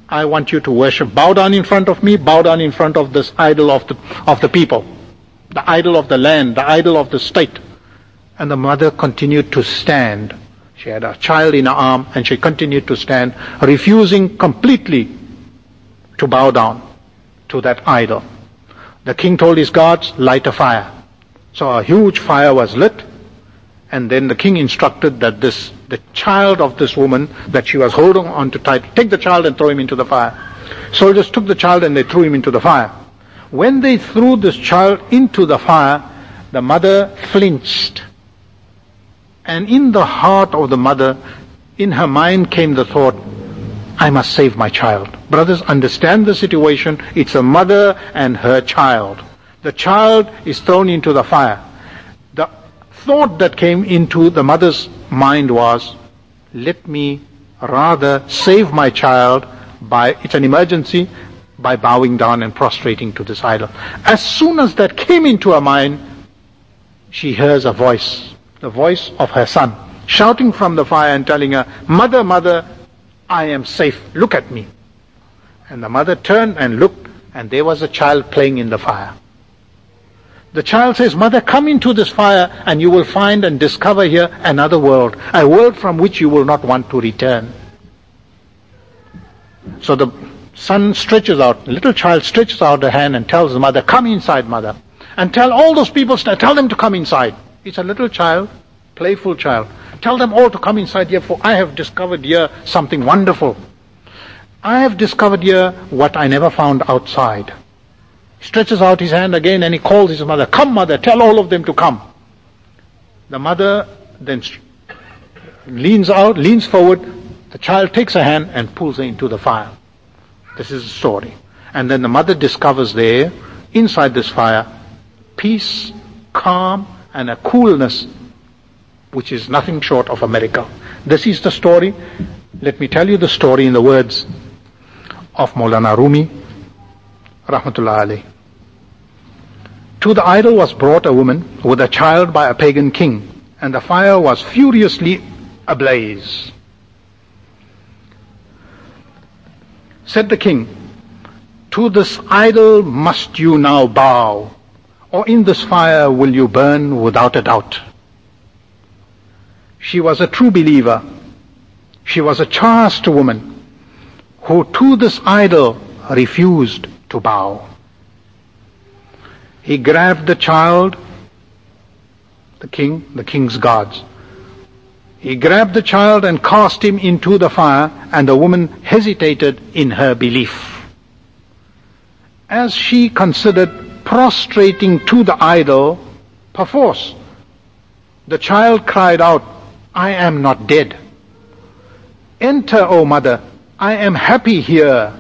I want you to worship. Bow down in front of me, bow down in front of this idol of the people, the idol of the land, the idol of the state. And the mother continued to stand. She had a child in her arm and she continued to stand, refusing completely to bow down to that idol. The king told his guards, light a fire. So a huge fire was lit, and then the king instructed that the child of this woman that she was holding on to tight, take the child and throw him into the fire. Soldiers took the child and they threw him into the fire. When they threw this child into the fire, the mother flinched. And in the heart of the mother, in her mind came the thought, I must save my child. Brothers, understand the situation. It's a mother and her child. The child is thrown into the fire. The thought that came into the mother's mind was, let me rather save my child it's an emergency, by bowing down and prostrating to this idol. As soon as that came into her mind, she hears a voice, the voice of her son, shouting from the fire and telling her, Mother, mother, I am safe, look at me. And the mother turned and looked, and there was a child playing in the fire. The child says, Mother, come into this fire and you will find and discover here another world, a world from which you will not want to return. So the son stretches out, little child stretches out a hand and tells the mother, come inside, mother. And tell all those people, tell them to come inside. It's a little child, playful child. Tell them all to come inside here, for I have discovered here something wonderful. I have discovered here what I never found outside. He stretches out his hand again and he calls his mother, come mother, tell all of them to come. The mother then leans forward, the child takes her hand and pulls her into the fire. This is the story. And then the mother discovers there, inside this fire, peace, calm, and a coolness which is nothing short of a miracle. This is the story. Let me tell you the story in the words of Maulana Rumi, Rahmatullah alayh. To the idol was brought a woman with a child by a pagan king, and the fire was furiously ablaze. Said the king, to this idol must you now bow, or in this fire will you burn without a doubt. She was a true believer. She was a chaste woman who to this idol refused to bow. He grabbed the child, the king's guards. He grabbed the child and cast him into the fire, and the woman hesitated in her belief. As she considered prostrating to the idol, perforce, the child cried out, I am not dead. Enter, O mother, I am happy here.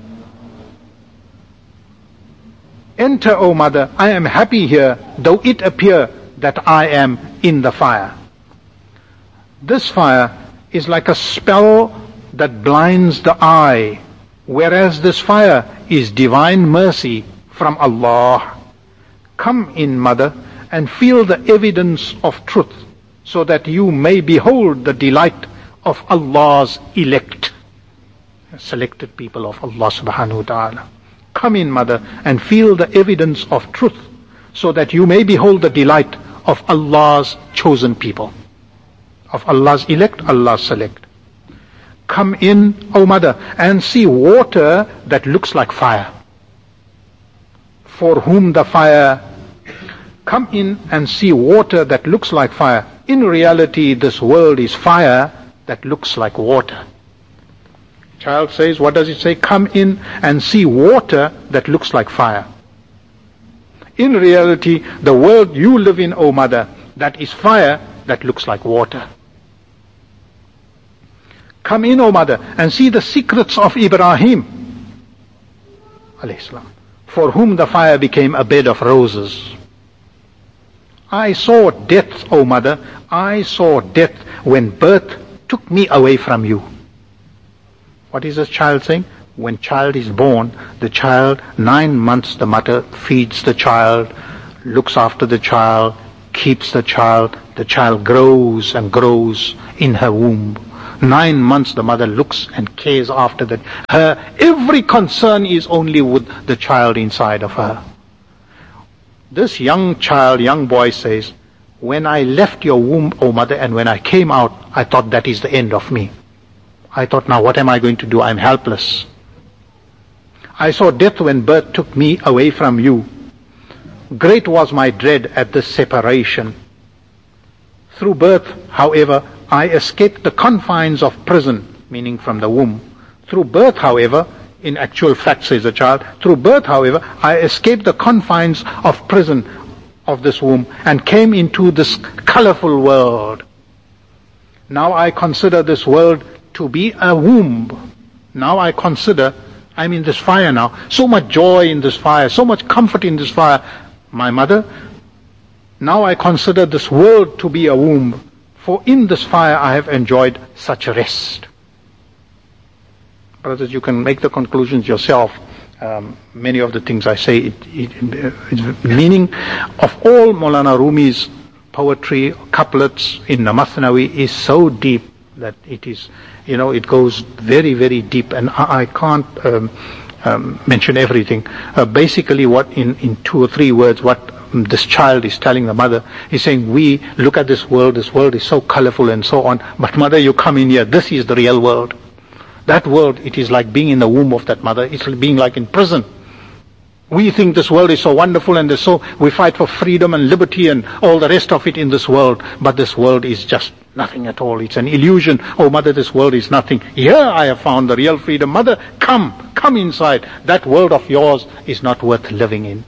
Enter, O mother, I am happy here, though it appear that I am in the fire. This fire is like a spell that blinds the eye, whereas this fire is divine mercy from Allah. Come in, mother, and feel the evidence of truth, so that you may behold the delight of Allah's elect, selected people of Allah subhanahu wa ta'ala. Come in, mother, and feel the evidence of truth, so that you may behold the delight of Allah's chosen people, of Allah's elect, Allah's select. Come in, O mother, and see water that looks like fire. For whom the fire, come in and see water that looks like fire. In reality, this world is fire that looks like water. Child says, what does it say? Come in and see water that looks like fire. In reality, the world you live in, O mother, that is fire that looks like water. Come in, O mother, and see the secrets of Ibrahim, alayhi salam, for whom the fire became a bed of roses. I saw death, O mother, I saw death when birth took me away from you. What is this child saying? When child is born, the child, 9 months the mother feeds the child, looks after the child, keeps the child grows and grows in her womb. 9 months the mother looks and cares after that. Her every concern is only with the child inside of her. This young boy says, when I left your womb, O mother, and when I came out, I thought that is the end of me. I thought, now what am I going to do? I'm helpless. I saw death when birth took me away from you. Great was my dread at this separation. Through birth, however, I escaped the confines of prison, meaning from the womb. Through birth, however, in actual fact, says the child, through birth, however, I escaped the confines of prison of this womb and came into this colorful world. Now I consider this world to be a womb. Now I consider, I'm in this fire now. So much joy in this fire, so much comfort in this fire. My mother, now I consider this world to be a womb. For in this fire I have enjoyed such rest. Brothers, you can make the conclusions yourself. Many of the things I say, it's meaning of all Maulana Rumi's poetry, couplets in the Masnawi is so deep that it is, it goes very, very deep, and I can't mention everything. Basically what in 2 or 3 words, what this child is telling the mother, he's saying, we look at this world is so colorful and so on, but mother, you come in here, this is the real world. That world, it is like being in the womb of that mother. It's being like in prison. We think this world is so wonderful and we fight for freedom and liberty and all the rest of it in this world. But this world is just nothing at all. It's an illusion. Oh mother, this world is nothing. Here I have found the real freedom. Mother, come inside. That world of yours is not worth living in.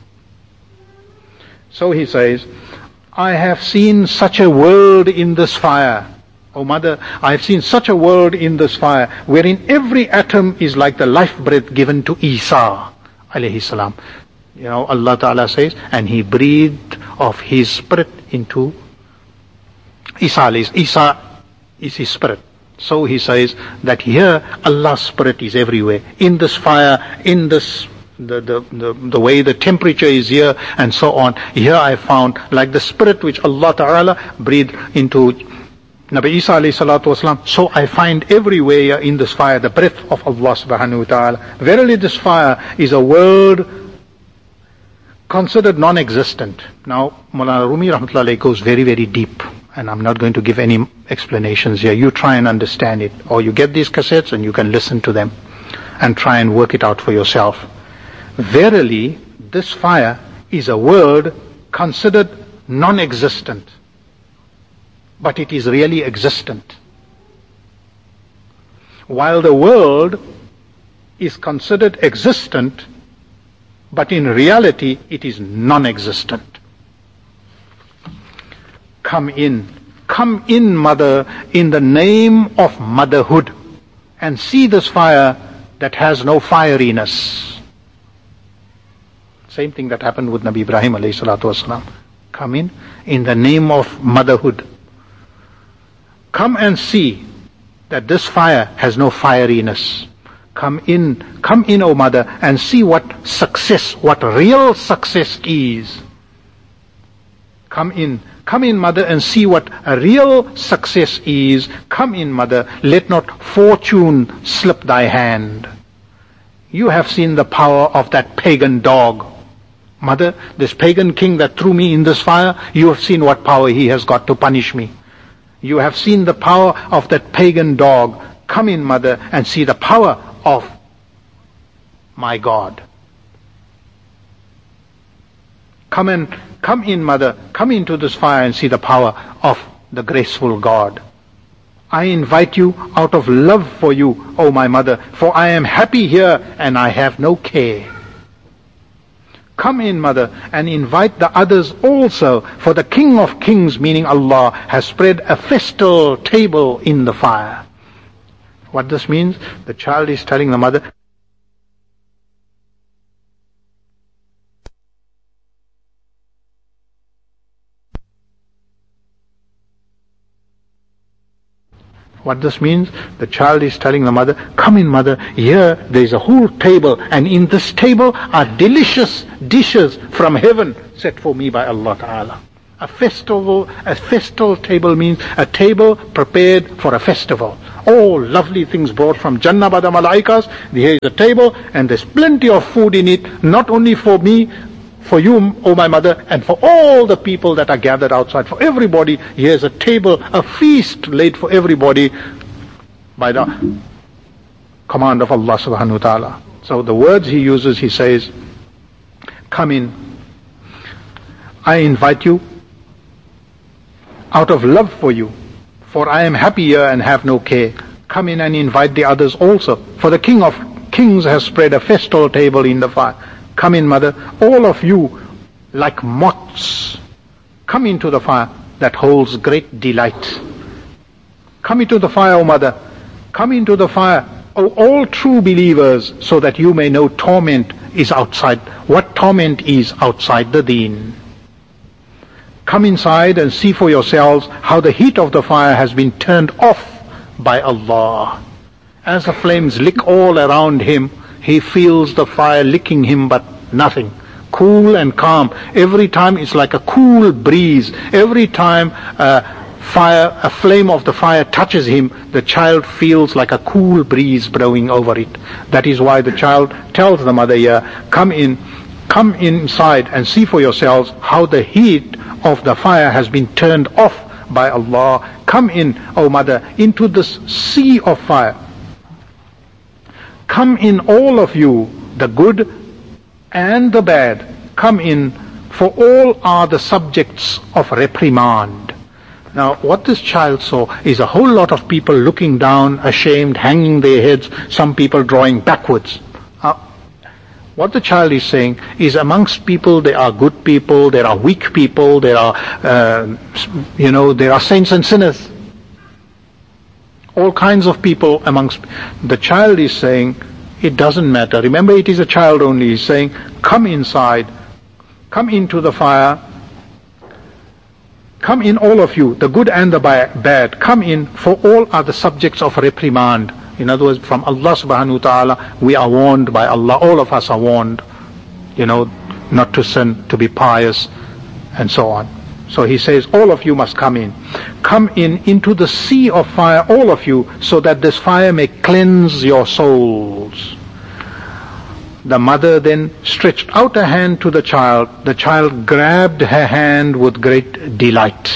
So he says, I have seen such a world in this fire. Oh mother, I have seen such a world in this fire, wherein every atom is like the life breath given to Isa, alayhi salam. Allah Ta'ala says, and he breathed of his spirit into Isa. Isa is his spirit. So he says that here Allah's spirit is everywhere. In this fire, in this the way the temperature is here and so on. Here I found like the spirit which Allah Ta'ala breathed into Nabi Isa alayhi salatu wasalam. So I find everywhere in this fire the breath of Allah subhanahu wa ta'ala. Verily this fire is a world considered non-existent. Now Maulana Rumi rahmatullahi alayhi goes very, very deep, and I'm not going to give any explanations here. You try and understand it, or you get these cassettes and you can listen to them and try and work it out for yourself. Verily this fire is a world considered non-existent, but it is really existent. While the world is considered existent, but in reality it is non-existent. Come in mother, in the name of motherhood, and see this fire that has no fieriness. Same thing that happened with Nabi Ibrahim alayhi salatu wasalam. Come in the name of motherhood. Come and see that this fire has no fieriness. Come in, O mother, and see what real success is. Come in, mother, and see what a real success is. Come in, mother, let not fortune slip thy hand. You have seen the power of that pagan dog. Mother, this pagan king that threw me in this fire, you have seen what power he has got to punish me. You have seen the power of that pagan dog. Come in, mother, and see the power of my God. Come in, mother, come into this fire and see the power of the graceful God. I invite you out of love for you, O my mother, for I am happy here and I have no care. Come in, mother, and invite the others also, for the King of Kings, meaning Allah, has spread a festal table in the fire. What this means, the child is telling the mother, What this means, the child is telling the mother, come in, mother, here there is a whole table, and in this table are delicious dishes from heaven set for me by Allah Ta'ala. A festal table means a table prepared for a festival. All lovely things brought from Jannah by the Malaikas. Here is a table and there's plenty of food in it, not only for me, for you, O my mother, and for all the people that are gathered outside. For everybody, here's a table, a feast laid for everybody by the command of Allah subhanahu wa ta'ala. So the words he uses, he says, come in. I invite you out of love for you, for I am happy here and have no care. Come in and invite the others also, for the King of Kings has spread a festal table in the fire. Come in, mother, all of you, like moths, come into the fire that holds great delight. Come into the fire, O mother, come into the fire, O all true believers, so that you may know torment is outside, what torment is outside the deen. Come inside and see for yourselves how the heat of the fire has been turned off by Allah. As the flames lick all around him, he feels the fire licking him, but nothing. Cool and calm. Every time it's like a cool breeze. Every time a flame of the fire touches him, the child feels like a cool breeze blowing over it. That is why the child tells the mother here, come inside and see for yourselves how the heat of the fire has been turned off by Allah. Come in, O mother, into this sea of fire. Come in, all of you, the good and the bad. Come in, for all are the subjects of reprimand. Now, what this child saw is a whole lot of people looking down, ashamed, hanging their heads, some people drawing backwards. What the child is saying is, amongst people there are good people, there are weak people, there are saints and sinners. All kinds of people amongst. The child is saying, it doesn't matter. Remember, it is a child only. He's saying, come inside, come into the fire, come in, all of you, the good and the bad, come in, for all are the subjects of reprimand. In other words, from Allah subhanahu wa ta'ala, we are warned by Allah, all of us are warned, not to sin, to be pious, and so on. So he says, all of you must come in. Come in into the sea of fire, all of you, so that this fire may cleanse your souls. The mother then stretched out a hand to the child. The child grabbed her hand with great delight.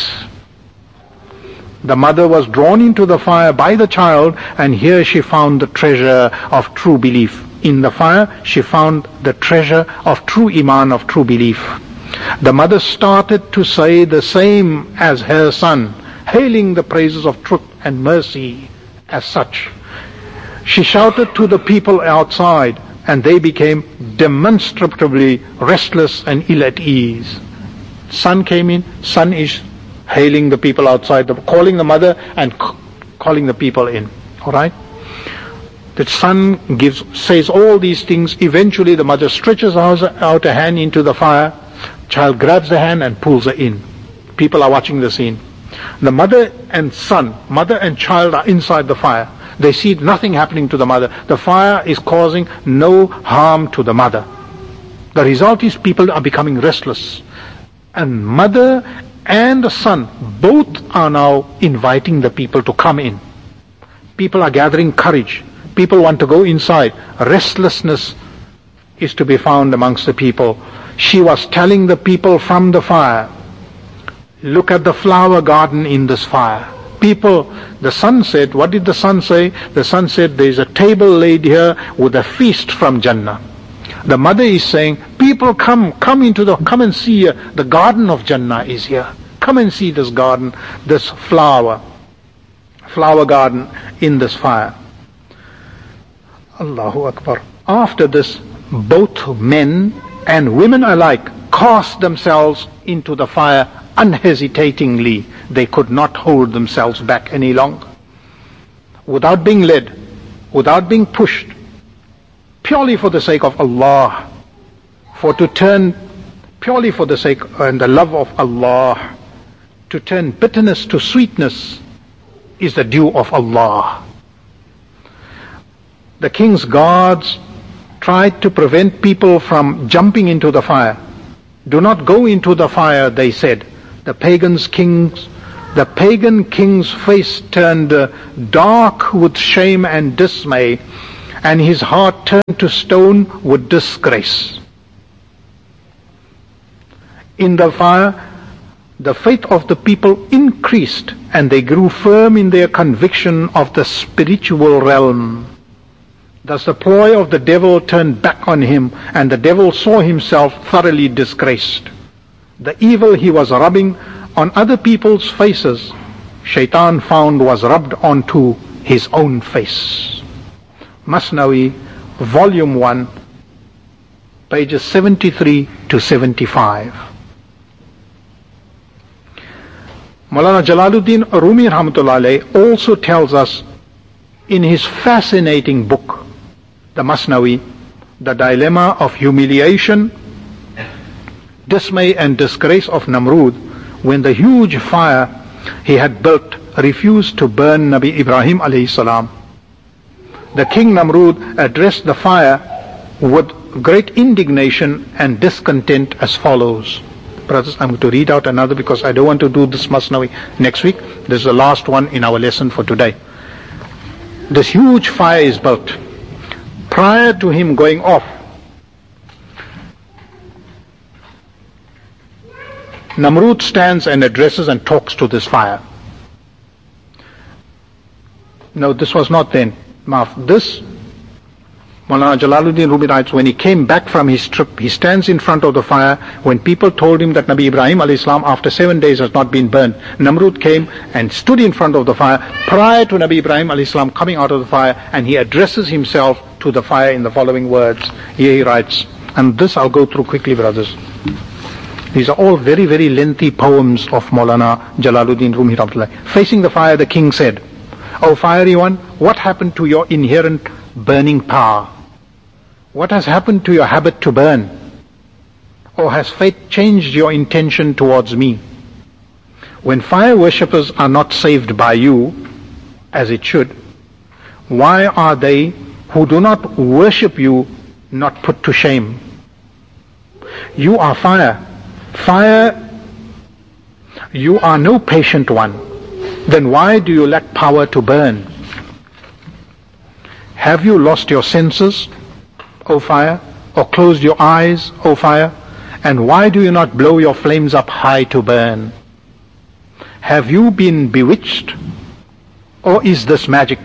The mother was drawn into the fire by the child, and here she found the treasure of true belief. In the fire, she found the treasure of true iman, of true belief. The mother started to say the same as her son, hailing the praises of truth and mercy as such. She shouted to the people outside, and they became demonstrably restless and ill at ease. Son came in, son is hailing the people outside, calling the mother and calling the people in. All right? The son says all these things. Eventually the mother stretches out a hand into the fire. Child grabs the hand and pulls her in. People are watching the scene. The mother and child are inside the fire. They see nothing happening to the mother. The fire is causing no harm to the mother. The result is people are becoming restless. And mother and the son both are now inviting the people to come in. People are gathering courage. People want to go inside. Restlessness is to be found amongst the people. She was telling the people from the fire, look at the flower garden in this fire. People, the son said, what did the son say? The son said, there is a table laid here with a feast from Jannah. The mother is saying, people come and see here. The garden of Jannah is here. Come and see this garden, this flower garden in this fire. Allahu Akbar. After this, both men and women alike cast themselves into the fire unhesitatingly. They could not hold themselves back any longer. Without being led, without being pushed, purely for the sake of Allah, to turn purely for the sake and the love of Allah, to turn bitterness to sweetness is the due of Allah. The king's guards tried to prevent people from jumping into the fire. Do not go into the fire, they said. The pagans' kings the pagan king's face turned dark with shame and dismay, and his heart turned to stone with disgrace. In the fire, the faith of the people increased, and they grew firm in their conviction of the spiritual realm. Thus the ploy of the devil turned back on him, and the devil saw himself thoroughly disgraced. The evil he was rubbing on other people's faces, Shaitan found was rubbed onto his own face. Masnawi, Volume 1, pages 73 to 75. Maulana Jalaluddin Rumi Rahmatullah Alayh also tells us in his fascinating book, the Masnawi, the dilemma of humiliation, dismay and disgrace of Namrud, when the huge fire he had built refused to burn Nabi Ibrahim alayhi salam. The king Namrud addressed the fire with great indignation and discontent as follows. Brothers, I'm going to read out another because I don't want to do this Masnawi next week. This is the last one in our lesson for today. This huge fire is built. Prior to him going off, Namrud stands and addresses and talks to this fire. No, this was not then. This, Maulana Jalaluddin Rumi writes, when he came back from his trip, he stands in front of the fire. When people told him that Nabi Ibrahim alayhi salam after 7 days has not been burned, Namrud came and stood in front of the fire prior to Nabi Ibrahim alayhi salam coming out of the fire, and he addresses himself to the fire in the following words. Here he writes, and this I'll go through quickly, brothers. These are all very, very lengthy poems of Maulana Jalaluddin Rumi Rahmatullah. Facing the fire, the king said, O fiery one, what happened to your inherent burning power? What has happened to your habit to burn? Or has fate changed your intention towards me? When fire worshippers are not saved by you, as it should, why are they who do not worship you not put to shame? You are fire. Fire, you are no patient one. Then why do you lack power to burn? Have you lost your senses, O fire, or closed your eyes, O fire? And why do you not blow your flames up high to burn? Have you been bewitched, or is this magic?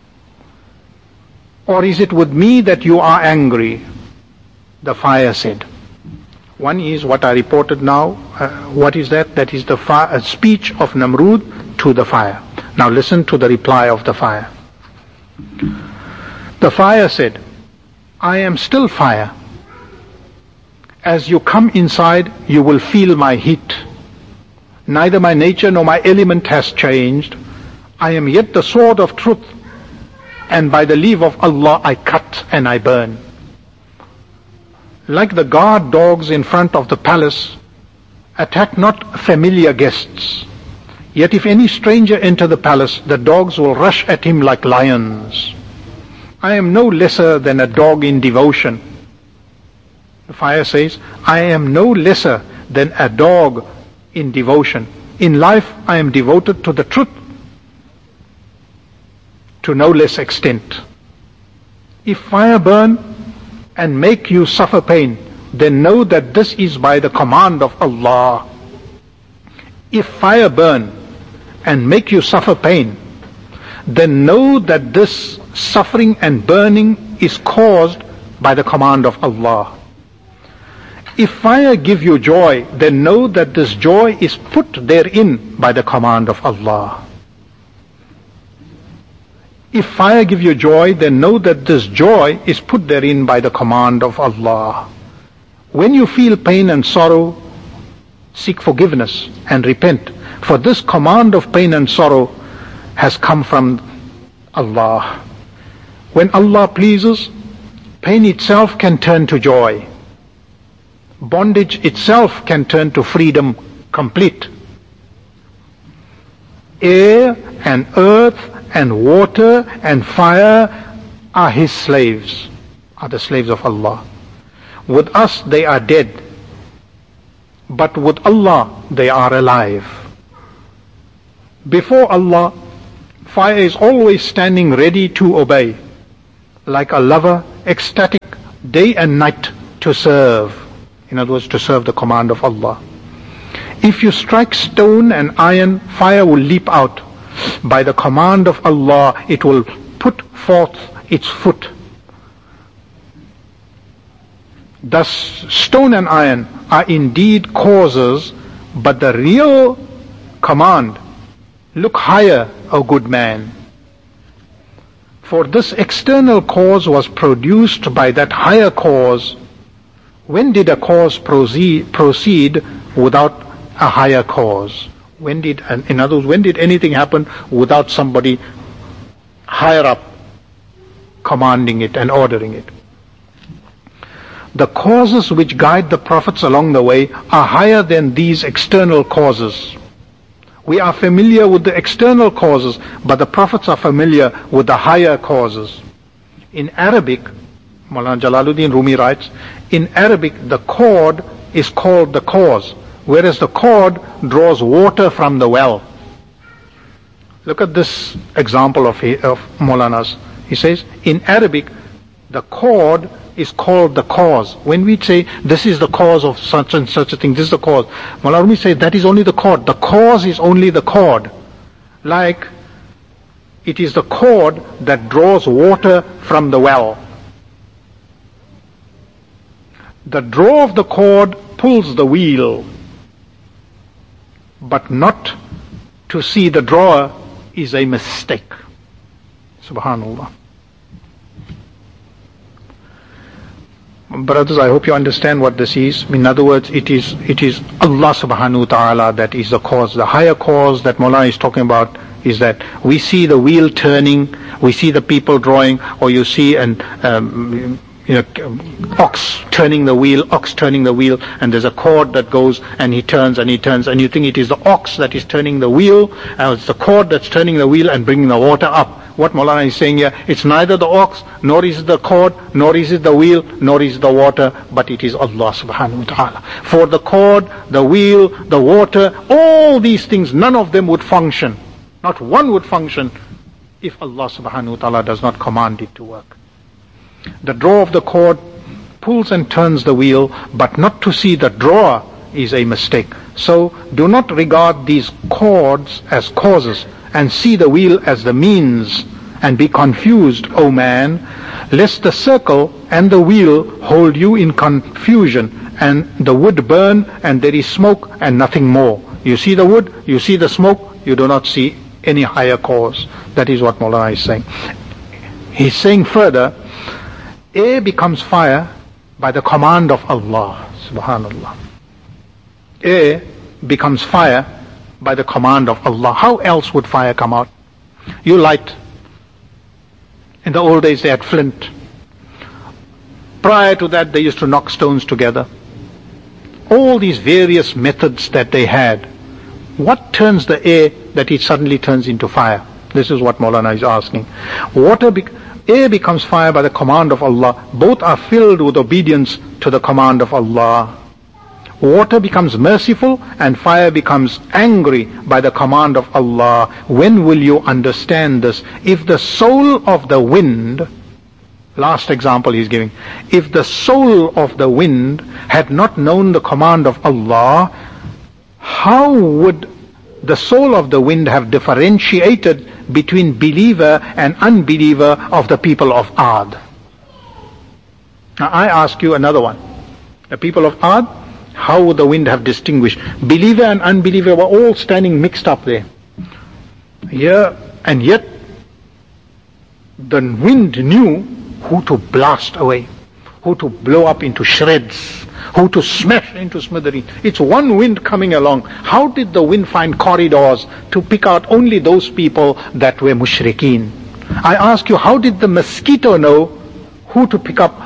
Or is it with me that you are angry? The fire said. One is what I reported now. What is that? That is the speech of Namrud to the fire. Now listen to the reply of the fire. The fire said, I am still fire. As you come inside, you will feel my heat. Neither my nature nor my element has changed. I am yet the sword of truth, and by the leave of Allah I cut and I burn. Like the guard dogs in front of the palace, attack not familiar guests. Yet if any stranger enter the palace, the dogs will rush at him like lions. I am no lesser than a dog in devotion. The fire says, I am no lesser than a dog in devotion. In life I am devoted to the truth to no less extent. If fire burn and make you suffer pain, then know that this is by the command of Allah. If fire burn and make you suffer pain, then know that this suffering and burning is caused by the command of Allah. If fire give you joy, then know that this joy is put therein by the command of Allah. If fire give you joy, then know that this joy is put therein by the command of Allah. When you feel pain and sorrow, seek forgiveness and repent, for this command of pain and sorrow has come from Allah. When Allah pleases, pain itself can turn to joy. Bondage itself can turn to freedom complete. Air and earth and water and fire are His slaves, are the slaves of Allah. With us they are dead, but with Allah they are alive. Before Allah, fire is always standing ready to obey, like a lover, ecstatic day and night to serve. In other words, to serve the command of Allah. If you strike stone and iron, fire will leap out. By the command of Allah, it will put forth its foot. Thus, stone and iron are indeed causes, but the real command, look higher, O good man. For this external cause was produced by that higher cause. When did a cause proceed without a higher cause? In other words, when did anything happen without somebody higher up commanding it and ordering it? The causes which guide the prophets along the way are higher than these external causes. We are familiar with the external causes, but the prophets are familiar with the higher causes. In Arabic, Maulana Jalaluddin Rumi writes, in Arabic the cord is called the cause, whereas the cord draws water from the well. Look at this example of Maulana's. He says, in Arabic, the cord is called the cause. When we say, this is the cause of such and such a thing, this is the cause, Maulana Rumi says, that is only the cord. The cause is only the cord. Like, it is the cord that draws water from the well. The draw of the cord pulls the wheel, but not to see the drawer is a mistake. Subhanallah. Brothers, I hope you understand what this is. In other words, it is Allah subhanahu wa ta'ala that is the cause. The higher cause that Maulana is talking about is that we see the wheel turning, we see the people drawing, or you see ox turning the wheel, and there's a cord that goes and he turns, and you think it is the ox that is turning the wheel, and it's the cord that's turning the wheel and bringing the water up. What Maulana is saying here, it's neither the ox, nor is it the cord, nor is it the wheel, nor is it the water, but it is Allah subhanahu wa ta'ala. For the cord, the wheel, the water, all these things, none of them would function. Not one would function if Allah subhanahu wa ta'ala does not command it to work. The draw of the cord pulls and turns the wheel, but not to see the drawer is a mistake. So do not regard these cords as causes, and see the wheel as the means, and be confused, O man, lest the circle and the wheel hold you in confusion, and the wood burn, and there is smoke, and nothing more. You see the wood, you see the smoke, you do not see any higher cause. That is what Maulana is saying. He's saying further, air becomes fire by the command of Allah, subhanallah. Air becomes fire by the command of Allah. How else would fire come out? You light. In the old days they had flint. Prior to that they used to knock stones together. All these various methods that they had. What turns the air that it suddenly turns into fire? This is what Maulana is asking. Air becomes fire by the command of Allah. Both are filled with obedience to the command of Allah. Water becomes merciful and fire becomes angry by the command of Allah. When will you understand this? If the soul of the wind, last example he's giving, if the soul of the wind had not known the command of Allah, how would the soul of the wind have differentiated between believer and unbeliever of the people of Ad? Now I ask you another one. The people of Ad, how would the wind have distinguished? Believer and unbeliever were all standing mixed up there. Yeah, and yet the wind knew who to blast away, who to blow up into shreds, who to smash into smithereens. It's one wind coming along. How did the wind find corridors to pick out only those people that were mushrikeen? I ask you, how did the mosquito know who to pick up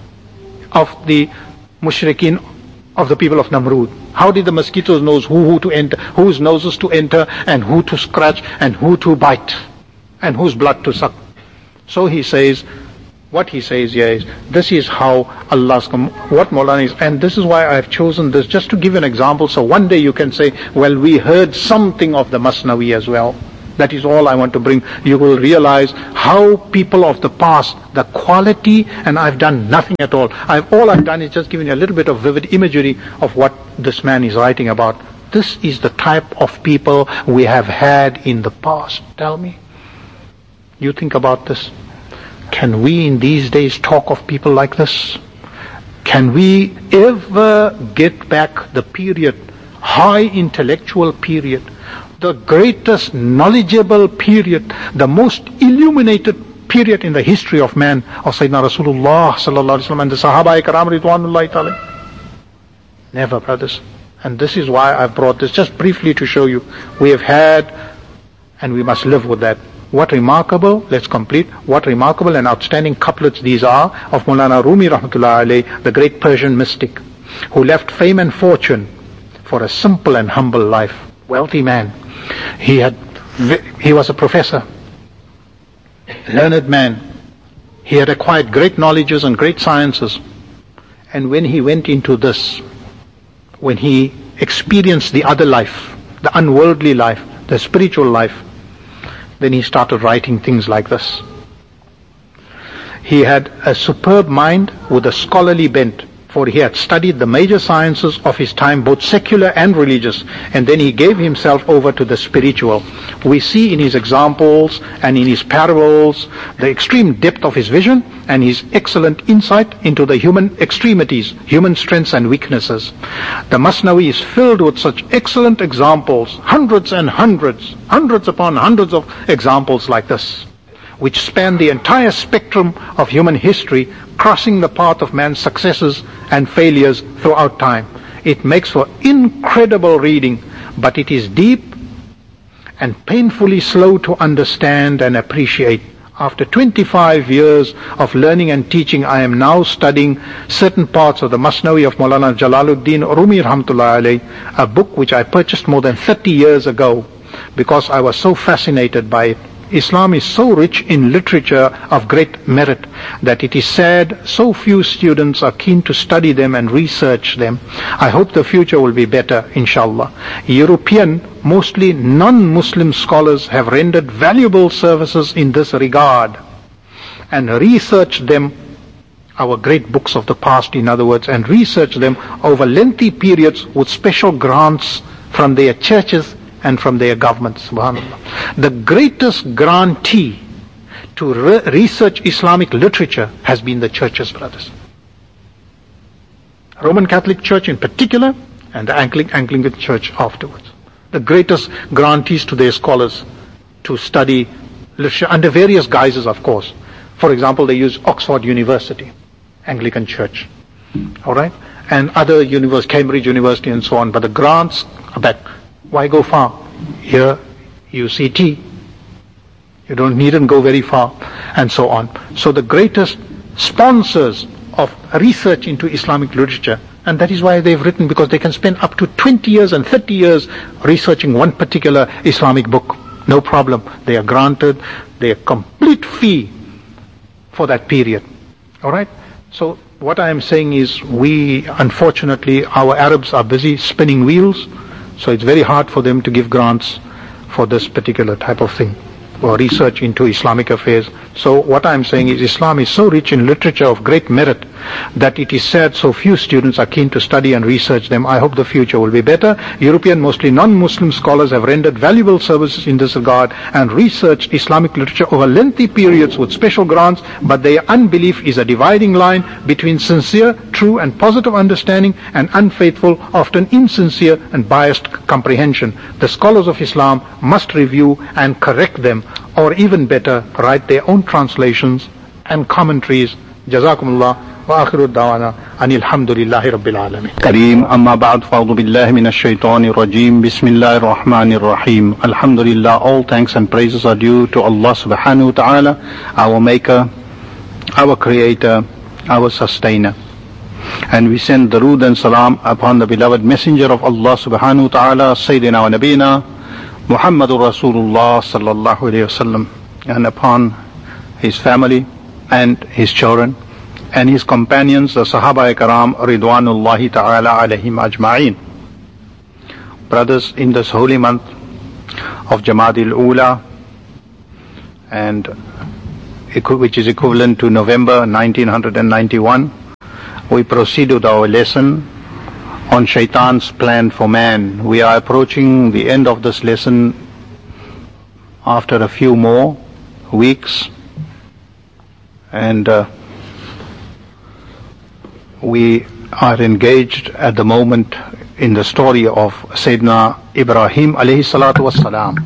of the mushrikeen, of the people of Namrud? How did the mosquitoes know who to enter, whose noses to enter, and who to scratch, and who to bite, and whose blood to suck? So he says, what he says here is, this is how Allah's, what Maulana is, and this is why I've chosen this, just to give an example, so one day you can say, well, we heard something of the Masnavi as well. That is all I want to bring. You will realize how people of the past, the quality, and I've done nothing at all. All I've done is just given you a little bit of vivid imagery of what this man is writing about. This is the type of people we have had in the past. Tell me. You think about this. Can we in these days talk of people like this? Can we ever get back the period, high intellectual period, the greatest knowledgeable period, the most illuminated period in the history of man, of Sayyidina Rasulullah sallallahu alaihi wasallam and the Sahaba Ikram ridwanullahi ta'ala? Never, brothers. And this is why I've brought this just briefly to show you. We have had, and we must live with that. What remarkable, let's complete, what remarkable and outstanding couplets these are of Maulana Rumi rahmatullahi alayhi, the great Persian mystic, who left fame and fortune for a simple and humble life. Wealthy man. He was a professor, learned man. He had acquired great knowledges and great sciences. And when he went into this, when he experienced the other life, the unworldly life, the spiritual life, then he started writing things like this. He had a superb mind with a scholarly bent, for he had studied the major sciences of his time, both secular and religious, and then he gave himself over to the spiritual. We see in his examples and in his parables the extreme depth of his vision and his excellent insight into the human extremities, human strengths and weaknesses. The Masnavi is filled with such excellent examples, hundreds and hundreds, hundreds upon hundreds of examples like this, which span the entire spectrum of human history, crossing the path of man's successes and failures throughout time. It makes for incredible reading, but it is deep and painfully slow to understand and appreciate. After 25 years of learning and teaching, I am now studying certain parts of the Masnavi of Maulana Jalaluddin Rumi rahmatullahi alayhi, a book which I purchased more than 30 years ago because I was so fascinated by it. Islam is so rich in literature of great merit that it is sad so few students are keen to study them and research them. I hope the future will be better, inshallah. European, mostly non-Muslim scholars have rendered valuable services in this regard and researched them, our great books of the past, in other words, and researched them over lengthy periods with special grants from their churches and from their governments. Subhanallah. The greatest grantee to research Islamic literature has been the churches, brothers. Roman Catholic Church in particular, and the Anglican Church afterwards. The greatest grantees to their scholars to study literature under various guises, of course. For example, they use Oxford University, Anglican Church. Alright? And other universities, Cambridge University and so on. But the grants are back. Why go far? Here, UCT. You don't need to go very far, and so on. So the greatest sponsors of research into Islamic literature, and that is why they've written, because they can spend up to 20 years and 30 years researching one particular Islamic book. No problem. They are granted their complete fee for that period. Alright? So what I am saying is, we, unfortunately, our Arabs are busy spinning wheels. So it's very hard for them to give grants for this particular type of thing, or research into Islamic affairs. So what I'm saying is, Islam is so rich in literature of great merit that it is sad so few students are keen to study and research them. I hope the future will be better. European, mostly non-Muslim scholars have rendered valuable services in this regard and researched Islamic literature over lengthy periods with special grants, but their unbelief is a dividing line between sincere, true and positive understanding and unfaithful, often insincere and biased comprehension. The scholars of Islam must review and correct them, or even better, write their own translations and commentaries. Jazakumullah. وآخر الدعوانا أن الحمد لله رب العالمين. كريم أما بعد فأعوذ بالله من الشيطان الرجيم بسم الله الرحمن الرحيم. Alhamdulillah, all thanks and praises are due to Allah subhanahu wa ta'ala, our maker, our creator, our sustainer. And we send darood and salam upon the beloved messenger of Allah subhanahu wa ta'ala, Sayyidina wa Nabina Muhammadur Rasulullah sallallahu alayhi wa sallam, and upon his family, and his children, and his companions, the Sahaba-i-Karam, Ridwanullahi ta'ala alayhim ajma'in. Brothers, in this holy month of Jamadil Ula, and which is equivalent to November 1991, we proceed with our lesson on Shaitan's plan for man. We are approaching the end of this lesson after a few more weeks, and we are engaged at the moment in the story of Sayyidina Ibrahim alayhi salatu wassalam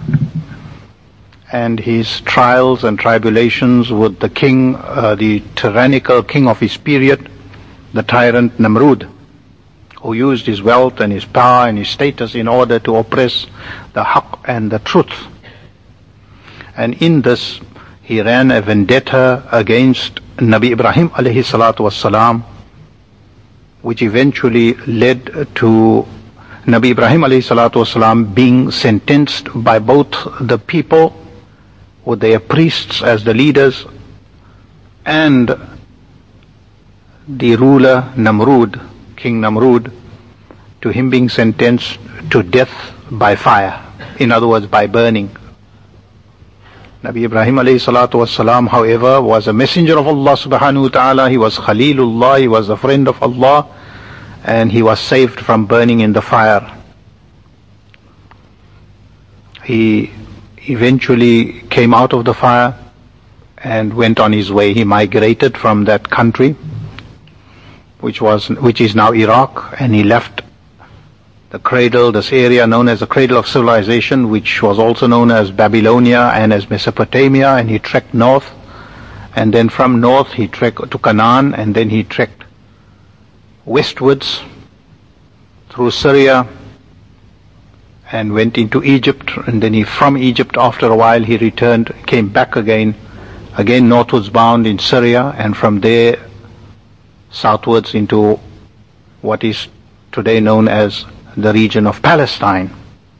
and his trials and tribulations with the king, the tyrannical king of his period, the tyrant Namrud, who used his wealth and his power and his status in order to oppress the haqq and the truth. And in this, he ran a vendetta against Nabi Ibrahim alayhi salatu wassalam, which eventually led to Nabi Ibrahim alayhi salatu wasalam being sentenced by both the people with their priests as the leaders and the ruler Namrud, King Namrud, to him being sentenced to death by fire, in other words by burning. Nabi Ibrahim alayhi salatu wasalam, however, was a messenger of Allah subhanahu wa ta'ala. He was Khalilullah, he was a friend of Allah, and he was saved from burning in the fire. He eventually came out of the fire and went on his way. He migrated from that country, which is now Iraq, and he left the cradle, this area known as the cradle of civilization, which was also known as Babylonia and as Mesopotamia, and he trekked north, and then from north he trekked to Canaan, and then he trekked westwards through Syria and went into Egypt, and then from Egypt after a while he returned, came back again northwards bound in Syria, and from there southwards into what is today known as the region of Palestine.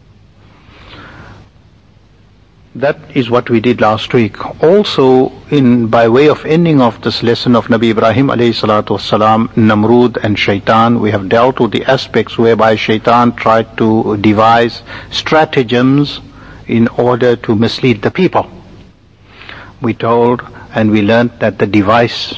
That is what we did last week. Also, by way of ending of this lesson of Nabi Ibrahim alayhi salatu wasalam, Namrud and Shaitan, we have dealt with the aspects whereby Shaitan tried to devise stratagems in order to mislead the people. We told and we learnt that the device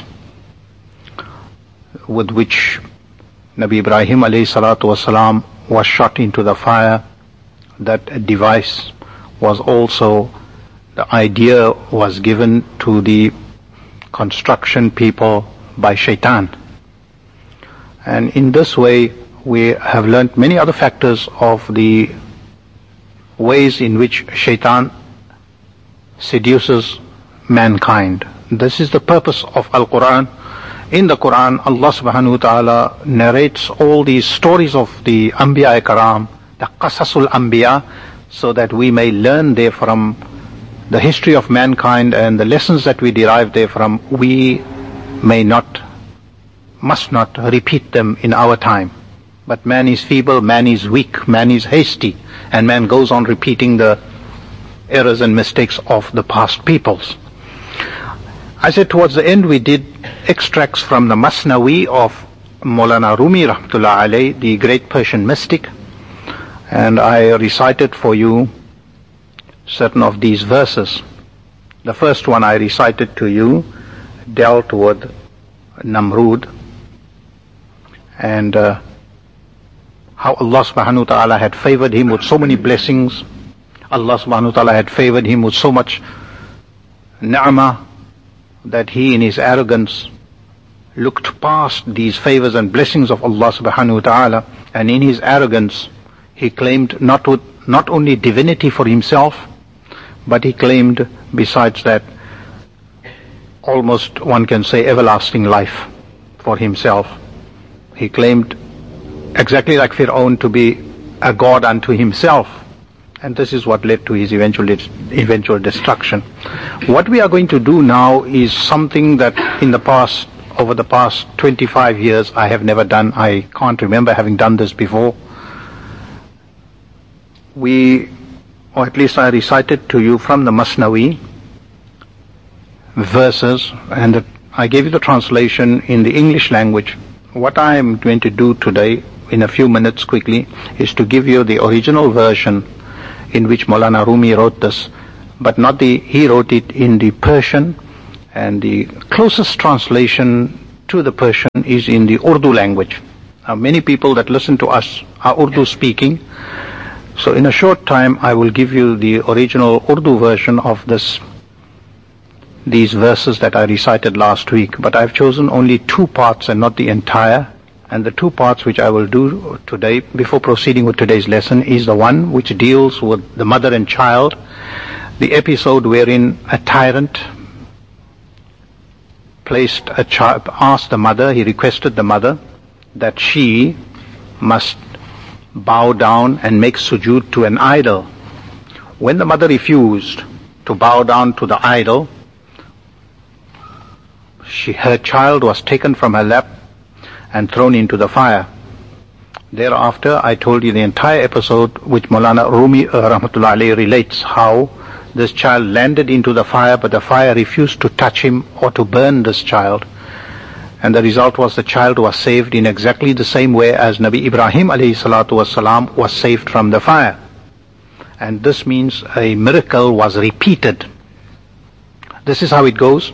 with which Nabi Ibrahim alayhi salatu wasalam was shot into the fire, that device was also, the idea was given to the construction people by Shaitan. And in this way we have learnt many other factors of the ways in which Shaitan seduces mankind. This is the purpose of Al-Quran. In the Quran, Allah subhanahu wa ta'ala narrates all these stories of the Anbiya-i-Karam, the Qasasul Anbiya, so that we may learn therefrom the history of mankind and the lessons that we derive therefrom. We must not repeat them in our time. But man is feeble, man is weak, man is hasty, and man goes on repeating the errors and mistakes of the past peoples. I said towards the end we did extracts from the Masnawi of Maulana Rumi rahmatullah alayh, the great Persian mystic, and I recited for you certain of these verses. The first one I recited to you dealt with Namrud and how Allah subhanahu wa ta'ala had favored him with so many blessings. Allah subhanahu wa ta'ala had favored him with so much ni'mah that he in his arrogance looked past these favors and blessings of Allah subhanahu wa ta'ala, and in his arrogance he claimed not only divinity for himself, but he claimed besides that almost one can say everlasting life for himself. He claimed exactly like Fir'aun to be a god unto himself, and this is what led to his eventual destruction. What we are going to do now is something that over the past 25 years I have never done. I can't remember having done this before. Or at least I recited to you from the Masnawi verses, and I gave you the translation in the English language. What I am going to do today, in a few minutes quickly, is to give you the original version in which Maulana Rumi wrote this, but he wrote it in the Persian, and the closest translation to the Persian is in the Urdu language. Now, many people that listen to us are Urdu speaking, so in a short time I will give you the original Urdu version of these verses that I recited last week, but I've chosen only 2 parts and not the entire. And the 2 parts which I will do today, before proceeding with today's lesson, is the one which deals with the mother and child, the episode wherein a tyrant asked the mother, he requested the mother that she must bow down and make sujood to an idol. When the mother refused to bow down to the idol, her child was taken from her lap and thrown into the fire. Thereafter, I told you the entire episode which Maulana Rumi rahmatullah alayhi relates, how this child landed into the fire, but the fire refused to touch him or to burn this child. And the result was the child was saved in exactly the same way as Nabi Ibrahim alayhi salatu wasalam was saved from the fire. And this means a miracle was repeated. This is how it goes.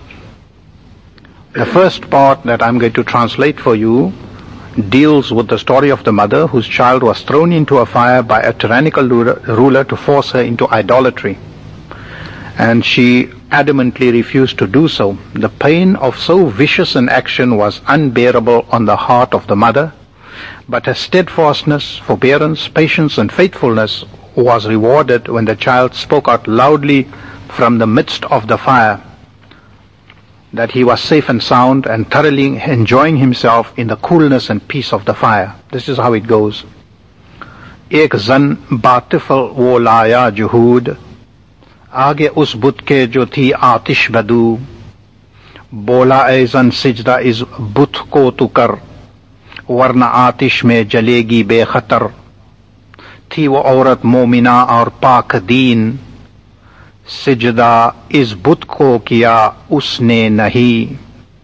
The first part that I'm going to translate for you deals with the story of the mother whose child was thrown into a fire by a tyrannical ruler to force her into idolatry. And she adamantly refused to do so. The pain of so vicious an action was unbearable on the heart of the mother, but her steadfastness, forbearance, patience and faithfulness was rewarded when the child spoke out loudly from the midst of the fire that he was safe and sound and thoroughly enjoying himself in the coolness and peace of the fire. This is how it goes. Ek zan batifal wo laya juhud, आगे उस बुत के जो थी आतिश बदू, बोला ऐ जन सिजदा इस बुत को तू कर, वरना आतिश में जलेगी बेखतर. थी वो औरत मोमिना और पाक दीन, सिजदा इस बुत को किया उसने नहीं.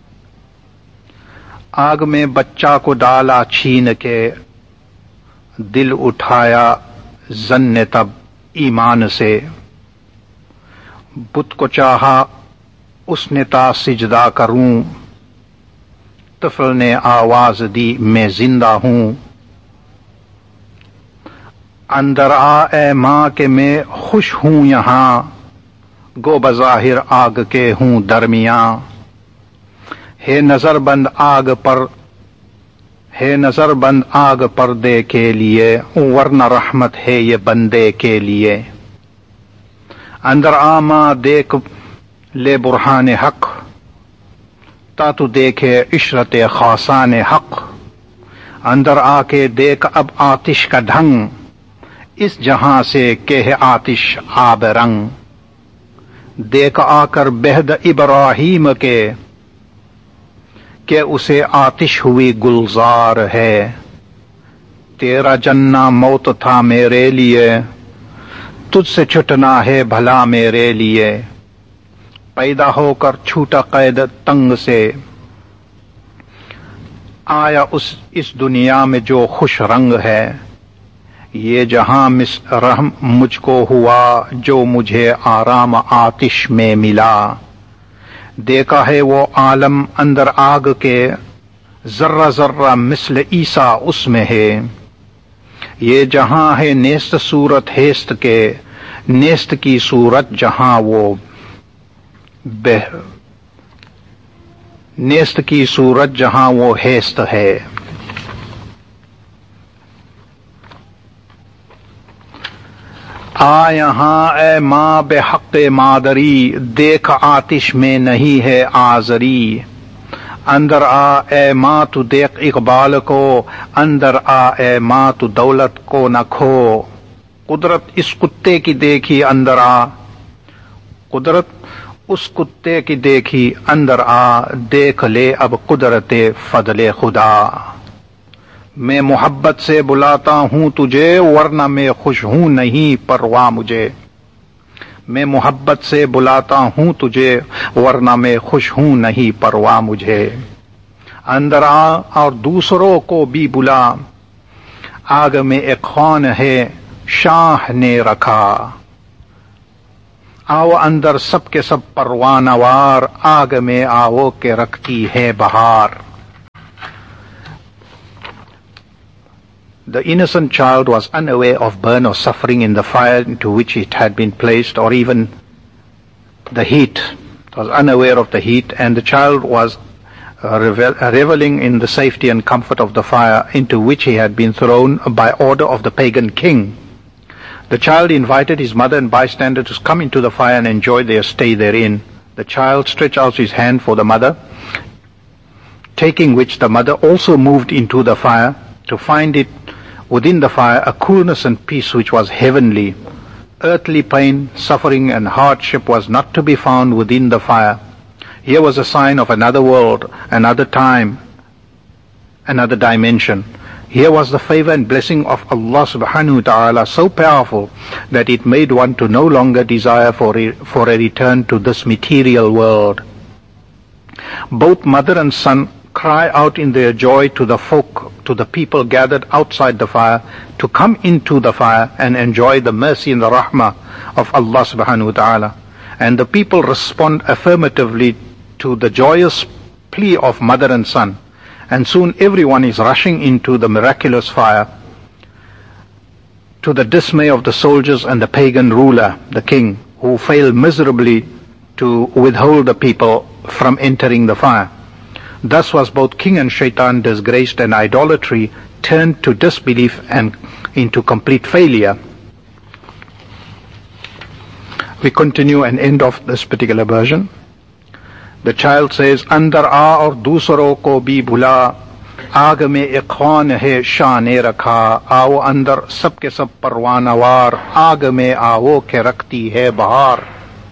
आग में बच्चा को डाला छीन के, दिल उठाया जन ने तब ईमान से. बुत को चाहा उसने ता सिजदा करूं, तफल ने आवाज दी मैं जिंदा हूं. अंदर आ ए मां के मैं खुश हूं यहां, गो बज़ाहिर आग के हूं दरमियां. है नजरबंद आग पर्दे के लिए, वरना रहमत है ये बंदे के लिए. अंदर आमा देख ले बुरहान हक, ता तू देखे इशरत खासान हक. अंदर आके देख अब आतिश का ढंग, इस जहां से के है आतिश आब रंग. देख आकर बेहद इब्राहीम के उसे आतिश हुई गुलजार है. तेरा जन्ना मौत था मेरे लिए, तुझसे छुटना है भला मेरे लिए. पैदा होकर छूटा कैद तंग से, आया इस दुनिया में जो खुश रंग है. ये जहां रहम मुझको हुआ, जो मुझे आराम आतिश में मिला. देखा है वो आलम अंदर आग के, जर्रा जर्रा मिस्ल ईसा उसमें है. ये जहां है नेस्त सूरत हेस्त के, नेस्त की सूरत जहां वो नेस्त की सूरत जहां वो हेस्त है. आ यहाँ ए माँ बेहक़ मादरी, देख आतिश में नहीं है आजरी. अंदर आ ए माँ तू देख इकबाल को, अंदर आ ए माँ तू दौलत को न खो. कुदरत इस कुत्ते की देखी अंदर आ, कुदरत उस कुत्ते की देखी अंदर आ. देख ले अब कुदरते फजले खुदा. मैं मोहब्बत से बुलाता हूं तुझे, वरना मैं खुश हूं नहीं परवाह मुझे. میں محبت سے بلاتا ہوں تجھے، ورنہ میں خوش ہوں نہیں پرواہ مجھے. اندر آ اور دوسروں کو بھی بلا، آگ میں ایک خوان ہے شاہ نے رکھا. آؤ اندر سب کے سب پروانہ وار، آگ میں آؤ کہ رکھتی ہے بہار. The innocent child was unaware of burn or suffering in the fire into which it had been placed, or even the heat. It was unaware of the heat, and the child was reveling in the safety and comfort of the fire into which he had been thrown by order of the pagan king. The child invited his mother and bystanders to come into the fire and enjoy their stay therein. The child stretched out his hand for the mother, taking which the mother also moved into the fire, to find it within the fire a coolness and peace which was heavenly. Earthly pain, suffering and hardship was not to be found within the fire. Here was a sign of another world, another time, another dimension. Here was the favor and blessing of Allah subhanahu wa ta'ala so powerful that it made one to no longer desire for a return to this material world. Both mother and son cry out in their joy to the folk, to the people gathered outside the fire, to come into the fire and enjoy the mercy and the rahmah of Allah subhanahu wa ta'ala. And the people respond affirmatively to the joyous plea of mother and son. And soon everyone is rushing into the miraculous fire, to the dismay of the soldiers and the pagan ruler, the king, who failed miserably to withhold the people from entering the fire. Thus was both king and shaitan disgraced, and idolatry turned to disbelief and into complete failure. We continue and end off this particular version. The child says, Andar aa aur dusro ko bhi bhula, aag mein ek khwan hai shah ne rakha, aao andar sab ke sab parwanawar, aag mein aao ke rakhti hai bahar.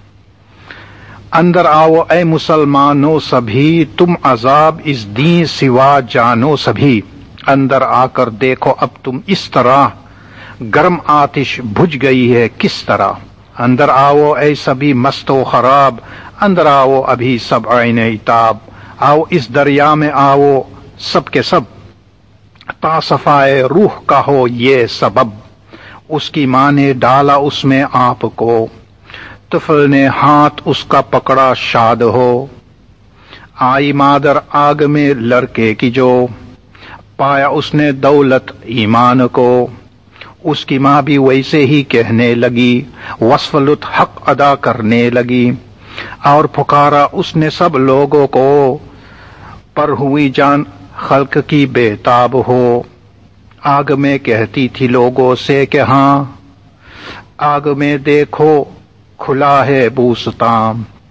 اندر آؤ اے مسلمانوں سبھی، تم عذاب اس دین سوا جانو سبھی. اندر آ کر دیکھو اب تم اس طرح، گرم آتش بجھ گئی ہے کس طرح. اندر آؤ اے سبھی مست و خراب، اندر آؤ ابھی سب عین عتاب. آؤ اس دریا میں آؤ سب کے سب، تا صفائے روح کا ہو یہ سبب. اس کی ماں نے ڈالا اس میں آپ کو، طفل نے ہاتھ اس کا پکڑا شاد ہو. آئی مادر آگ میں لڑکے کی جو، پایا اس نے دولت ایمان کو. اس کی ماں بھی ویسے ہی کہنے لگی، وصف لطف حق ادا کرنے لگی. اور پکارا اس نے سب لوگوں کو، پر ہوئی جان خلق کی بے تاب ہو. آگ میں کہتی تھی لوگوں سے کہ ہاں، آگ میں دیکھو کھلا ہے بوستاں.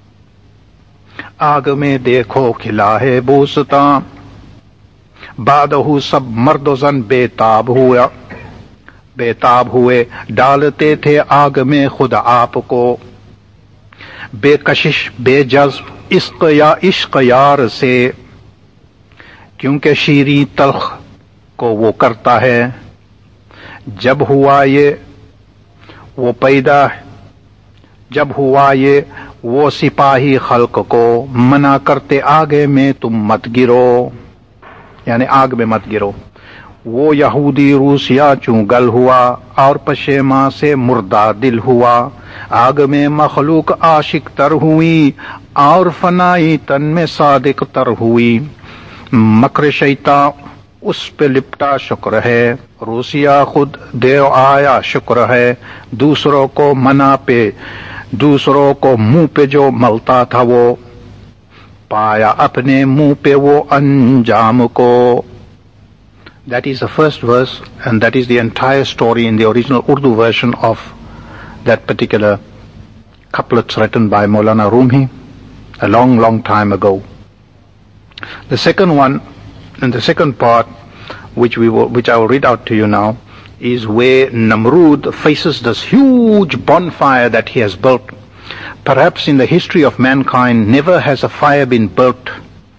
آگ میں دیکھو کھلا ہے بوستاں. بادہ سب مرد و زن بے تاب ہوئے، ڈالتے تھے آگ میں خود آپ کو. بے کشش بے جذب عشق یار سے، کیونکہ شیریں تلخ کو وہ کرتا ہے. جب ہوا یہ وہ سپاہی خلق کو، منع کرتے آگے میں تم مت گرو، یعنی آگ میں مت گرو. وہ یہودی روسیہ چوں گل ہوا، اور پشیماں سے مردہ دل ہوا. آگ میں مخلوق عاشق تر ہوئی، اور فنائی تن میں صادق تر ہوئی. مکر شیطان اس پہ لپٹا شکر ہے، روسیہ خود دیو آیا شکر ہے. دوسروں کو منہ پہ جو ملتا تھا وہ، پایا اپنے منہ پہ وہ انجام کو. That is the first verse, and that is the entire story in the original Urdu version of that particular couplets written by Maulana Rumi a long, long time ago. The second one, and the second part, which I will read out to you now, is where Namrud faces this huge bonfire that he has built. Perhaps in the history of mankind, never has a fire been built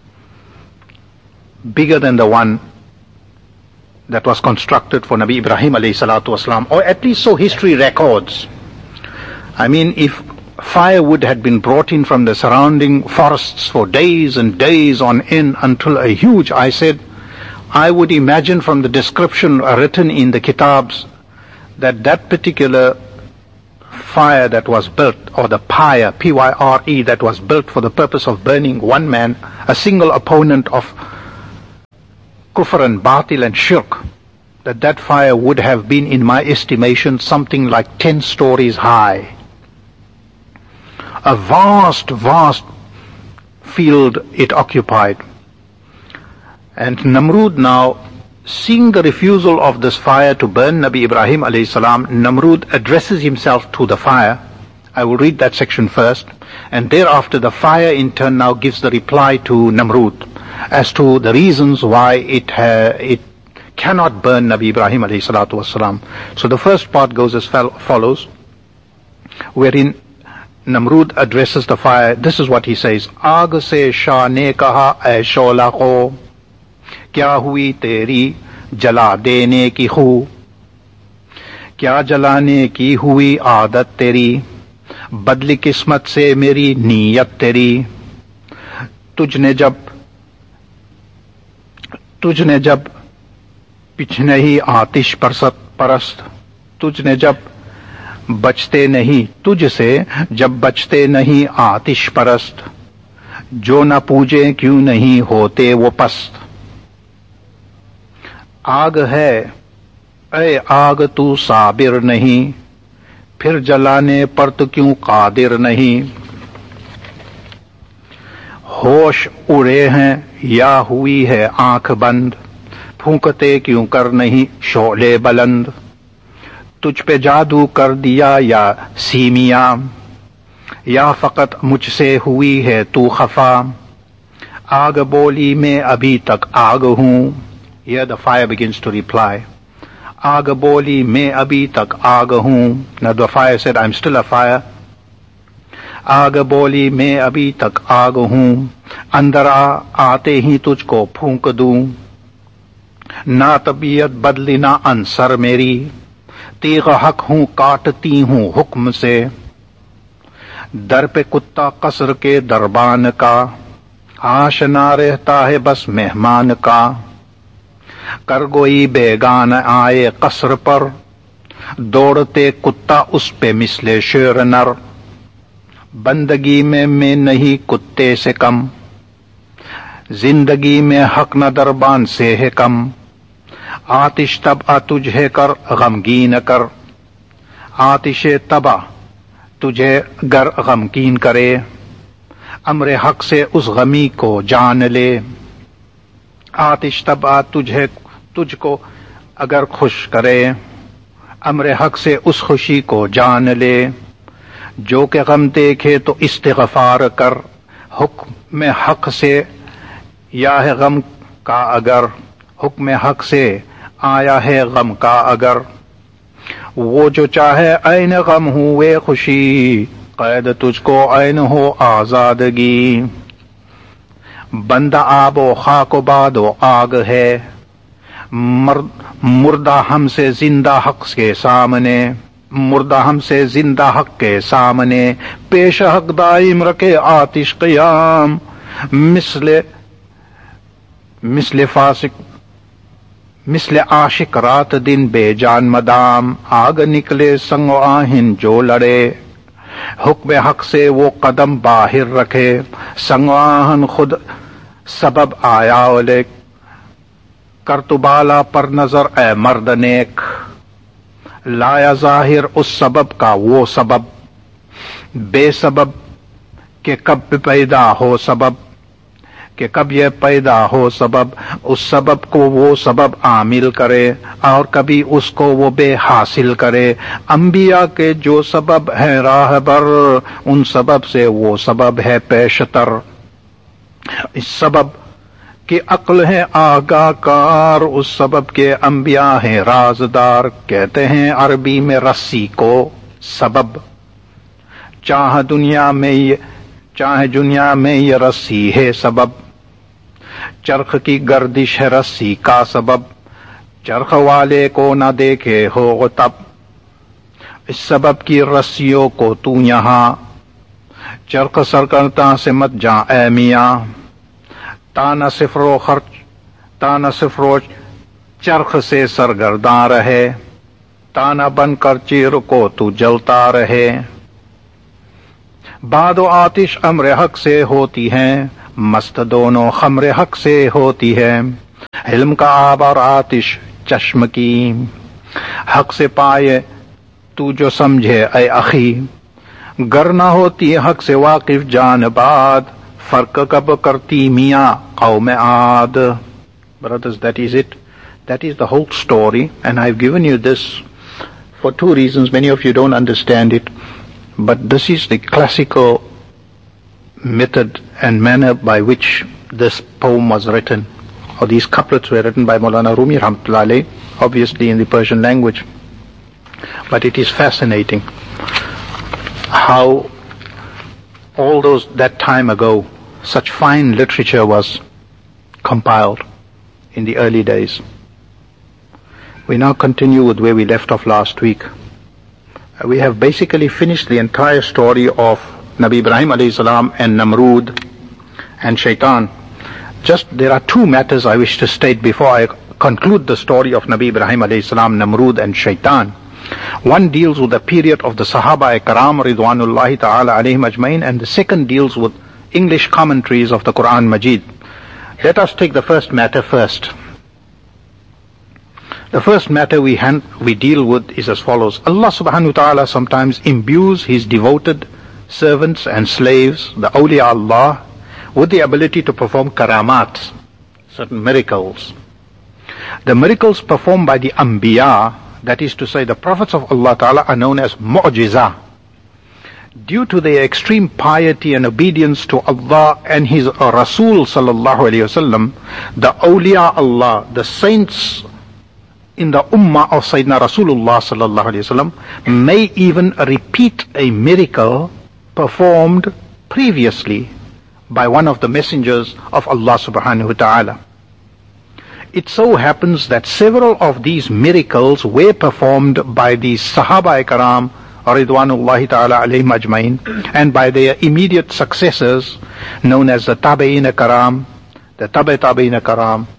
bigger than the one that was constructed for Nabi Ibrahim alayhi salatu wasalam, or at least so history records. I mean, if firewood had been brought in from the surrounding forests for days and days on end until a huge, I said, I would imagine from the description written in the kitabs that particular fire that was built, or the pyre, P-Y-R-E, that was built for the purpose of burning one man, a single opponent of kufr and batil and shirk, that fire would have been, in my estimation, something like 10 stories high. A vast, vast field it occupied. And Namrud now, seeing the refusal of this fire to burn Nabi Ibrahim alayhi salam, Namrud addresses himself to the fire. I will read that section first. And thereafter the fire in turn now gives the reply to Namrud as to the reasons why it cannot burn Nabi Ibrahim alayhi salatu wasalam. So the first part goes as follows, wherein Namrud addresses the fire. This is what he says. Aag se Shah ne kaha ay shola ko, kya hui teri jala dene ki khu, kya jalane ki hui aadat teri, badli kismat se meri niyat teri, tujhne jab पिछने ही आतिश परस्त, तुझने जब बचते नहीं, तुझसे जब बचते नहीं आतिश परस्त, जो न पूजे क्यों नहीं होते वो पस्त। आग है ऐ आग तू साबिर नहीं, फिर जलाने पर तो क्यों कादिर नहीं। होश उड़े हैं या हुई है आंख बंद, फूंकते क्यों कर नहीं शोले बुलंद। तुझ पे जादू कर दिया या सीमिया, या फकत मुझसे हुई है तू खफा। आग बोली मैं अभी तक आग हूं। Here the fire begins to reply. आग बोली मैं अभी तक आग हूं. Now the fire said, I'm still a fire. आग बोली मैं अभी तक आग हूं, अंदर आते ही तुझको फूंक दूं। ना तबीयत बदली ना अंसर मेरी, तीग हक हूं काटती हूं हुक्म से। दर पे कुत्ता कसर के दरबान का, आशना रहता है बस मेहमान का। कर गोई बेगान आए कसर पर, दौड़ते कुत्ता उस पे मिसले शेर नर। बंदगी में मैं नहीं कुत्ते से कम, जिंदगी में हक न दरबान से है कम। आतिश तबा तुझे कर गमगीन कर, आतिशे तबा तुझे गर गमगीन करे। अमरे हक से उस गमी को जान ले, आतिश तबा तुझको अगर खुश करे। अमरे हक से उस खुशी को जान ले, जो कि गम देखे तो इस्तिग़फ़ार कर। हुक्म हक से या है गम का अगर, हुक्म हक से आया है गम का अगर। वो जो चाहे ऐन गम हुए खुशी, कैद तुझको ऐन हो आजादगी। बंदा आबो खाको बादो आग है, मुर्दा हमसे जिंदा हक के सामने। मुर्दा हमसे जिंदा हक के सामने, पेश हक दाइम रखे आतिश क़याम। मिसले आशिक रात दिन बेजान मदाम। आग निकले संग आहिन जो लड़े, हुक्म हक से वो कदम बाहिर रखे। संग आहन खुद सबब आया ओले, कर तु बाला पर नजर ए मर्द नेक। लाया जाहिर उस सबब का वो सबब, बेसबब के कब पैदा हो सबब, कि कब ये पैदा हो सबब। उस सबब को वो सबब आमिल करे, और कभी उसको वो बेहासिल करे। अंबिया के जो सबब है राहबर, उन सबब से वो सबब है पेशतर। इस सबब की अक्ल है आगाकार, उस सबब के अंबिया हैं राजदार। कहते हैं अरबी में रस्सी को सबब, चाहे दुनिया में ये रस्सी है सबब। चरख की गर्दिश है रस्सी का सबब, चरख वाले को न देखे हो तब। इस सबब की रस्सियों को तू यहाँ चरख सरकरता से मत जा ए मियां, ताना सिफरो खर्च, ताना सिफरो चरख से सरगर्दां रहे, ताना बनकर चीर को तू जलता रहे। बादो आतिश अम्र हक से होती है, मस्त दोनों खम्र हक से होती है। इल्म का आब और आतिश चश्म की, हक से पाए तू जो समझे ऐ अखी। गर न होती हक से वाकिफ जान बाद, फर्क कब करती मियां कौम आद। Brothers, that is it. That is the whole story, and I've given you this for two reasons. Many of you don't understand it, but this is the classical method and manner by which this poem was written, or these couplets were written by Maulana Rumi rahmatullah alayh, obviously in the Persian language. But it is fascinating how all that time ago, such fine literature was compiled in the early days. We now continue with where we left off last week. We have basically finished the entire story of Nabi Ibrahim alayhi salam and Namrud and Shaitan. There are two matters I wish to state before I conclude the story of Nabi Ibrahim alayhi salam, Namrud and Shaitan. One deals with the period of the Sahaba Ikram Ridwanullahi Ta'ala alayhim ajmain, and the second deals with English commentaries of the Quran Majid. Let us take the first matter first. The first matter we deal with is as follows. Allah subhanahu wa ta'ala sometimes imbues His devoted servants and slaves, the awliya Allah, with the ability to perform karamat, certain miracles. The miracles performed by the Anbiya, that is to say the prophets of Allah Ta'ala, are known as mu'jiza. Due to their extreme piety and obedience to Allah and His Rasul sallallahu alayhi wasallam, the awliya Allah, the saints in the ummah of Sayyidina Rasulullah sallallahu alayhi wasallam, may even repeat a miracle performed previously by one of the messengers of Allah subhanahu wa ta'ala. It so happens that several of these miracles were performed by the Sahaba Ikram Ridwanullahi Ta'ala alayhim ajmain, and by their immediate successors known as the Tabi'in Karam, the Tabi'in Karam,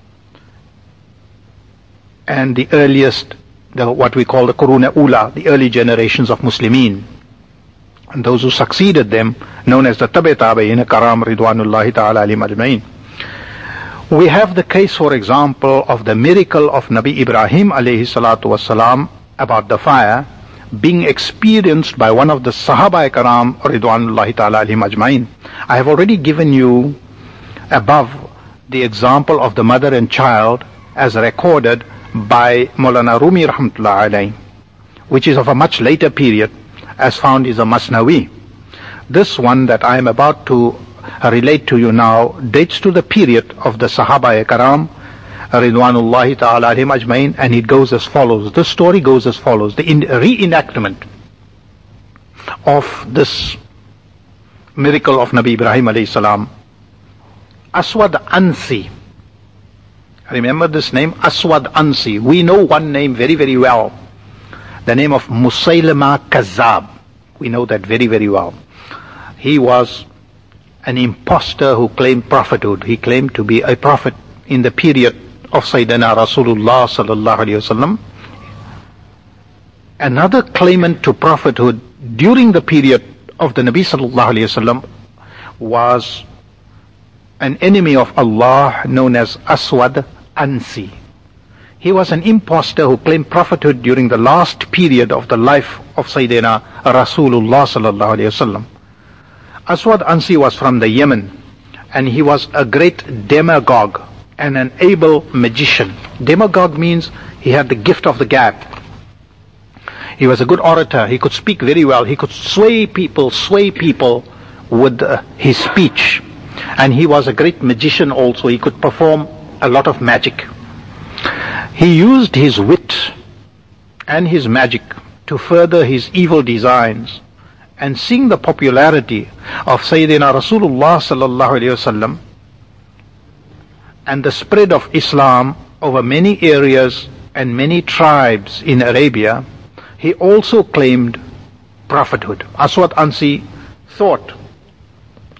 and the earliest, what we call the Qurun Ula, the early generations of Muslimin, and those who succeeded them, known as the Tabi'in Karam Ridwanullahi Ta'ala alayhim ajmain. We have the case, for example, of the miracle of Nabi Ibrahim alayhi salatu wasalam about the fire being experienced by one of the Sahaba Ikram Ridwanullahi Ta'ala alayhim ajmain. I have already given you above the example of the mother and child as recorded by Maulana Rumi rahmatullah alayhi, which is of a much later period, as found in the Masnawi. This one that I am about to relate to you now dates to the period of the Sahaba Ikram Ridwanullahi Ta'ala alayhim ajmain, and it goes as follows. The story goes as follows. The reenactment of this miracle of Nabi Ibrahim alayhi salam. Aswad Ansi. Remember this name, Aswad Ansi. We know one name very, very well. The name of Musaylama Kazzab. We know that very, very well. He was an impostor who claimed prophethood. He claimed to be a prophet in the period of Sayyidina Rasulullah sallallahu alayhi wasallam. Another claimant to prophethood during the period of the Nabi sallallahu alayhi wasallam was an enemy of Allah known as Aswad Ansi. He was an impostor who claimed prophethood during the last period of the life of Sayyidina Rasulullah sallallahu alayhi wasallam. Aswad Ansi was from the Yemen, and he was a great demagogue and an able magician. Demagogue means he had the gift of the gab. He was a good orator. He could speak very well. He could sway people with his speech. And he was a great magician also. He could perform a lot of magic. He used his wit and his magic to further his evil designs. And seeing the popularity of Sayyidina Rasulullah sallallahu alayhi wasallam and the spread of Islam over many areas and many tribes in Arabia, he also claimed prophethood. Aswad Ansi thought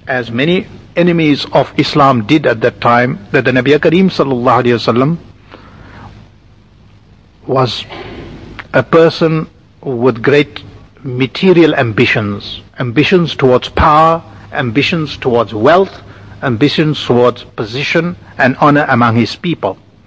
as many enemies of Islam did at that time, that the Nabi Kareem sallallahu alaihi wasallam was a person with great material ambitions, ambitions towards power, ambitions towards wealth, ambitions towards position and honor among his people.